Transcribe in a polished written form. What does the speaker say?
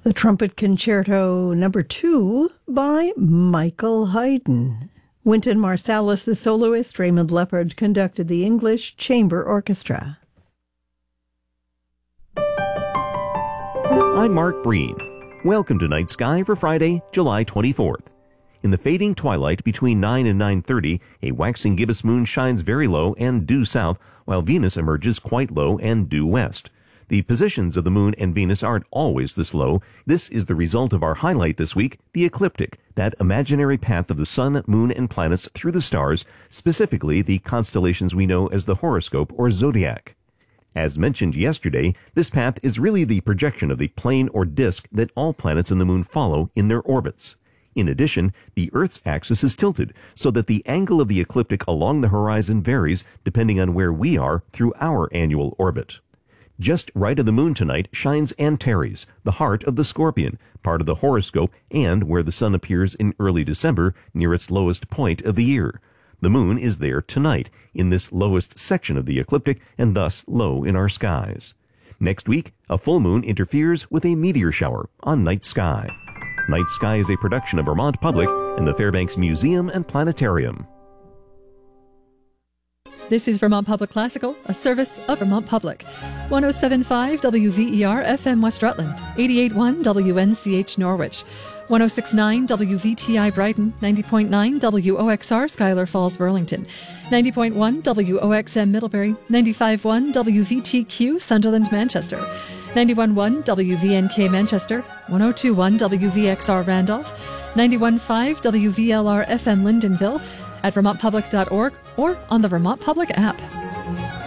The Trumpet Concerto No. 2 by Michael Haydn. Wynton Marsalis, the soloist, Raymond Leppard conducted the English Chamber Orchestra. I'm Mark Breen. Welcome to Night Sky for Friday, July 24th. In the fading twilight between 9 and 9:30, a waxing gibbous moon shines very low and due south, while Venus emerges quite low and due west. The positions of the moon and Venus aren't always this low. This is the result of our highlight this week, the ecliptic, that imaginary path of the sun, moon, and planets through the stars, specifically the constellations we know as the horoscope or zodiac. As mentioned yesterday, this path is really the projection of the plane or disk that all planets and the moon follow in their orbits. In addition, the Earth's axis is tilted, so that the angle of the ecliptic along the horizon varies depending on where we are through our annual orbit. Just right of the moon tonight shines Antares, the heart of the Scorpion, part of the horoscope and where the sun appears in early December near its lowest point of the year. The moon is there tonight, in this lowest section of the ecliptic, and thus low in our skies. Next week, a full moon interferes with a meteor shower on Night Sky. Night Sky is a production of Vermont Public and the Fairbanks Museum and Planetarium. This is Vermont Public Classical, a service of Vermont Public. 107.5 WVER FM West Rutland, 88.1 WNCH Norwich, 106.9 WVTI Brighton, 90.9 WOXR Schuyler Falls Burlington, 90.1 WOXM Middlebury, 95.1 WVTQ Sunderland Manchester, 91.1 WVNK Manchester, 102.1 WVXR Randolph, 91.5 WVLR FM Lyndonville, at vermontpublic.org or on the Vermont Public app.